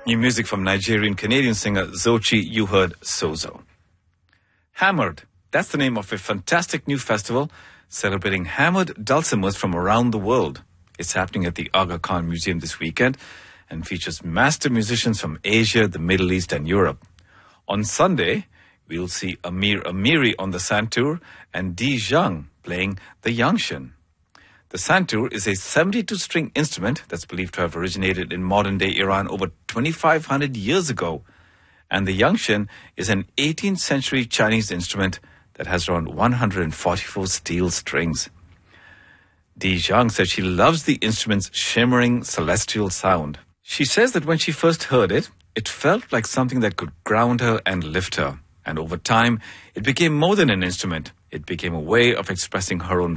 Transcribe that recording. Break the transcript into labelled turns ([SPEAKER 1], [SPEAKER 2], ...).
[SPEAKER 1] New music from Nigerian-Canadian singer Zochi. You heard Sozo. Hammered. That's the name of a fantastic new festival celebrating hammered dulcimers from around the world. It's happening at the Aga Khan Museum this weekend and features master musicians from Asia, the Middle East and Europe. On Sunday, we'll see Amir Amiri on the santur and Di Zhang playing the yangshan. The santur is a 72-string instrument that's believed to have originated in modern-day Iran over 2,500 years ago. And the yangshan is an 18th century Chinese instrument that has around 144 steel strings. Di Zhang said she loves the instrument's shimmering celestial sound. She says that when she first heard it, it felt like something that could ground her and lift her. And over time, it became more than an instrument. It became a way of expressing her own